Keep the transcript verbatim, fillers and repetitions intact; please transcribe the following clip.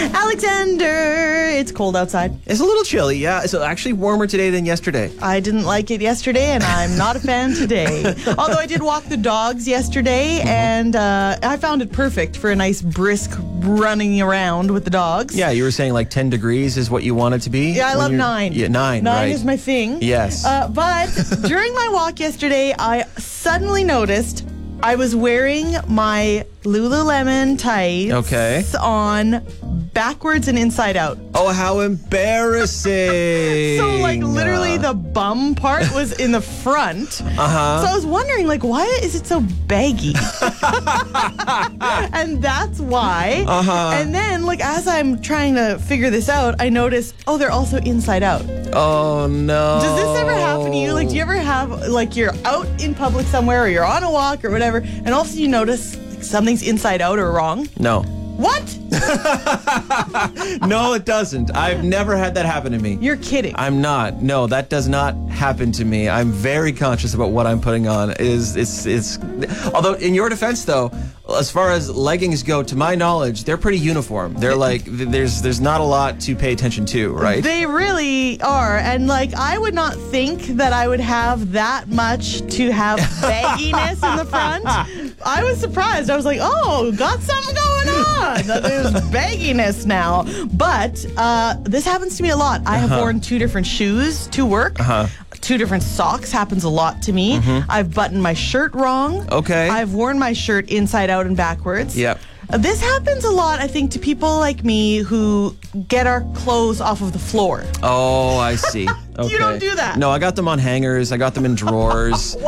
Alexander, it's cold outside. It's a little chilly, yeah. It's actually warmer today than yesterday. I didn't like it yesterday, and I'm not a fan today. Although I did walk the dogs yesterday, mm-hmm. and uh, I found it perfect for a nice brisk running around with the dogs. Yeah, you were saying like ten degrees is what you want it to be? Yeah, I love nine. Yeah, nine, Nine right. is my thing. Yes. Uh, but during my walk yesterday, I suddenly noticed I was wearing my Lululemon tights okay. on backwards and inside out. Oh, how embarrassing. So, like, literally the bum part was in the front. Uh-huh. So I was wondering, like, why is it so baggy? And that's why. Uh-huh. And then, like, as I'm trying to figure this out, I noticed, oh, they're also inside out. Oh, no. Does this ever happen to you? Like, do you ever have, like, you're out in public somewhere or you're on a walk or whatever, and all of a sudden you notice like, something's inside out or wrong? No. What? No, it doesn't. I've never had that happen to me. You're kidding. I'm not. No, that does not happen to me. I'm very conscious about what I'm putting on. It is it's it's although in your defense though, as far as leggings go, to my knowledge, they're pretty uniform. They're like there's there's not a lot to pay attention to, right? They really are. And like I would not think that I would have that much to have bagginess in the front. I was surprised. I was like, oh, got something going on. There's bagginess now. But uh, this happens to me a lot. I have uh-huh. worn two different shoes to work. Uh-huh. Two different socks happens a lot to me. Mm-hmm. I've buttoned my shirt wrong. Okay. I've worn my shirt inside out and backwards. Yep. This happens a lot, I think, to people like me who get our clothes off of the floor. Oh, I see. Okay. You don't do that. No, I got them on hangers. I got them in drawers.